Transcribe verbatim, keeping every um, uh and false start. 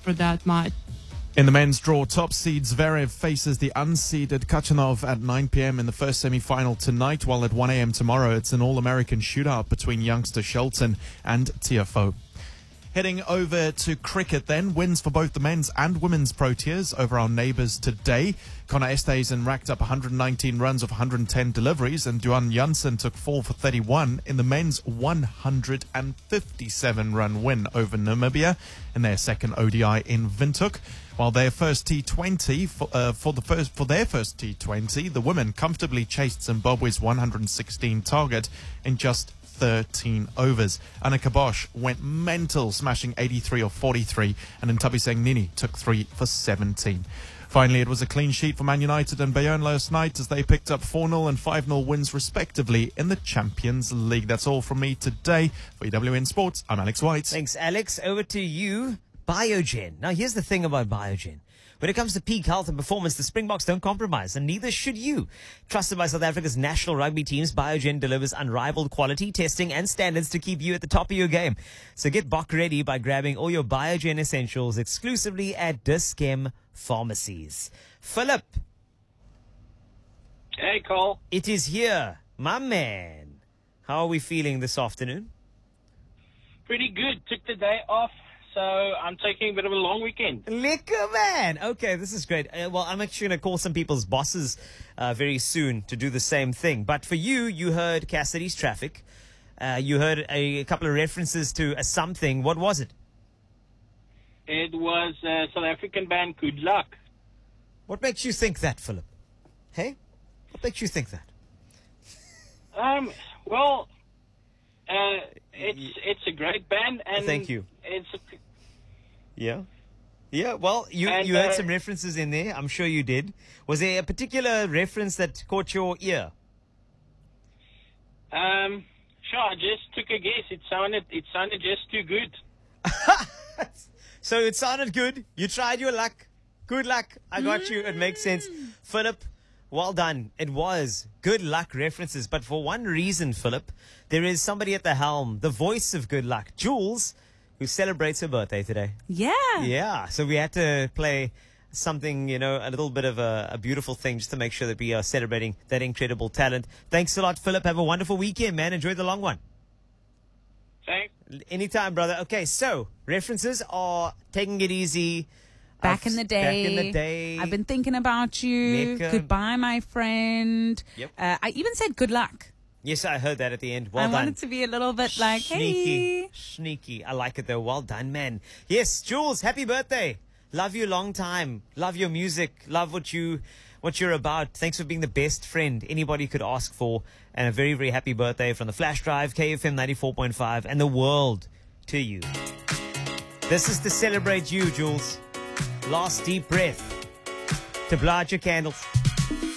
for that much. In the men's draw, top seed Zverev faces the unseeded Kachanov at nine p.m. in the first semi-final tonight, while at one a.m. tomorrow it's an all-American shootout between youngster Shelton and Tiafoe. Heading over to cricket then, wins for both the men's and women's Proteas over our neighbours today. Connor Esterhuizen racked up one hundred nineteen runs of one hundred ten deliveries, and Duan Janssen took four for thirty-one in the men's one hundred fifty-seven run win over Namibia in their second O D I in Windhoek. While their first T twenty for, uh, for the first for their first T twenty, the women comfortably chased Zimbabwe's one hundred sixteen target in just thirteen overs. Annika Bosch went mental, smashing eighty-three or forty-three, and Ntabiseng Nini took three for seventeen. Finally, it was a clean sheet for Man United and Bayern last night as they picked up four nil and five nil wins respectively in the Champions League. That's all from me today. For E W N Sports, I'm Alex White. Thanks, Alex. Over to you. Biogen. Now, here's the thing about Biogen. When it comes to peak health and performance, the Springboks don't compromise, and neither should you. Trusted by South Africa's national rugby teams, Biogen delivers unrivaled quality, testing, and standards to keep you at the top of your game. So get Bok ready by grabbing all your Biogen essentials exclusively at Dis-Chem Pharmacies. Philip. Hey, Cole. It is here. My man. How are we feeling this afternoon? Pretty good. Took the day off. So I'm taking a bit of a long weekend. Liquor, man. Okay, this is great. Uh, well, I'm actually going to call some people's bosses uh, very soon to do the same thing. But for you, you heard Cassidy's Traffic. Uh, you heard a, a couple of references to a something. What was it? It was a South African band, Good Luck. What makes you think that, Philip? Hey? What makes you think that? Um. Well, uh, it's it's a great band, and Thank you. It's a, Yeah. Yeah, well, you, And, you heard uh, some references in there. I'm sure you did. Was there a particular reference that caught your ear? um. Sure, I just took a guess. It sounded it sounded just too good. So it sounded good. You tried your luck. Good luck. I got you. It makes sense. Philip, well done. It was good luck references. But for one reason, Philip, there is somebody at the helm, the voice of good luck, Jules, who celebrates her birthday today. Yeah. Yeah. So we had to play something, you know, a little bit of a, a beautiful thing just to make sure that we are celebrating that incredible talent. Thanks a lot, Philip. Have a wonderful weekend, man. Enjoy the long one. Thanks. Anytime, brother. Okay, so references are Taking It Easy. Back I've- in the day. Back in the day. I've been thinking about you. Mecca. Goodbye, my friend. Yep. Uh, I even said good luck. Yes, I heard that at the end. Well I done. wanted to be a little bit like, Sneaky. hey. Sneaky. I like it though. Well done, man. Yes, Jules, happy birthday. Love you long time. Love your music. Love what you what you're about. Thanks for being the best friend anybody could ask for. And a very, very happy birthday from the Flash Drive, K F M ninety-four point five, and the world to you. This is to celebrate you, Jules. Last deep breath to blow out your candles.